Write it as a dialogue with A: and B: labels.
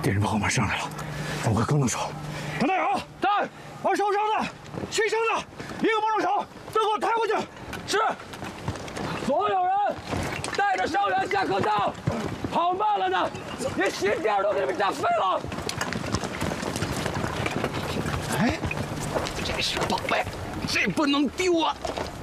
A: 敌人后面上来了，我快跟得手。张大勇，在，把受伤的、牺牲的一个帮助手都给我抬过去。
B: 是。所有人带着伤员下坑道，跑慢了的，连鞋垫都给你们炸飞了。
C: 哎，这是个宝贝，这不能丢啊！